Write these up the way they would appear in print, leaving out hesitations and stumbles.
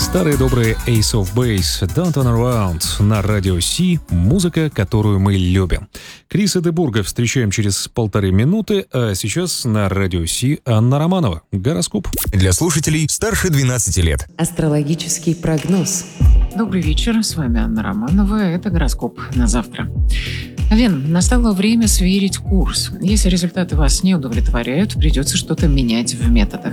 Старые добрые Ace of Base, Don't Turn Around на радио Си, музыка, которую мы любим. Криса де Бурга встречаем через 1,5 минуты, а сейчас на радио Си Анна Романова. Гороскоп. Для слушателей старше 12 лет. Астрологический прогноз. Добрый вечер, с вами Анна Романова, это гороскоп на завтра. Овен, настало время сверить курс. Если результаты вас не удовлетворяют, придется что-то менять в методах.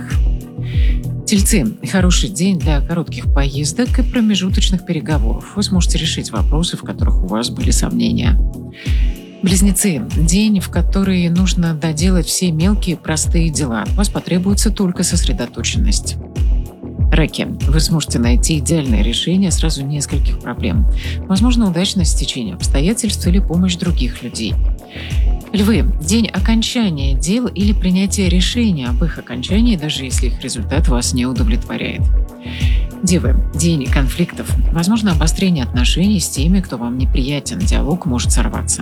Тельцы, хороший день для коротких поездок и промежуточных переговоров. Вы сможете решить вопросы, в которых у вас были сомнения. Близнецы, день, в который нужно доделать все мелкие простые дела. От вас потребуется только сосредоточенность. Раки, вы сможете найти идеальное решение сразу нескольких проблем. Возможно, удачное стечение обстоятельств или помощь других людей. Львы, день окончания дел или принятия решения об их окончании, даже если их результат вас не удовлетворяет. Девы, день конфликтов. Возможно, обострение отношений с теми, кто вам неприятен. Диалог может сорваться.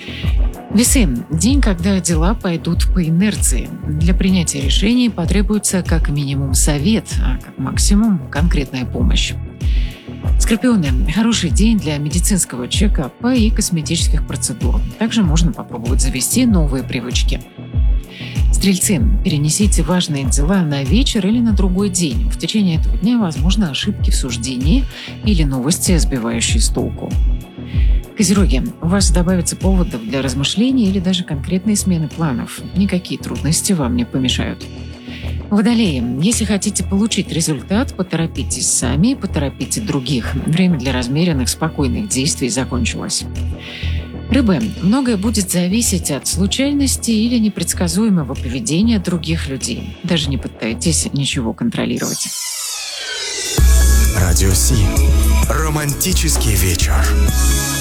Весы, день, когда дела пойдут по инерции. Для принятия решений потребуется как минимум совет, а как максимум конкретная помощь. Скорпионы, хороший день для медицинского чекапа и косметических процедур. Также можно попробовать завести новые привычки. Стрельцы, перенесите важные дела на вечер или на другой день. В течение этого дня возможны ошибки в суждении или новости, сбивающие с толку. Козероги, у вас добавится поводов для размышлений или даже конкретной смены планов. Никакие трудности вам не помешают. Водолеи, если хотите получить результат, поторопитесь сами и поторопите других. Время для размеренных, спокойных действий закончилось. Рыбы, многое будет зависеть от случайности или непредсказуемого поведения других людей. Даже не пытайтесь ничего контролировать. Радио Си. Романтический вечер.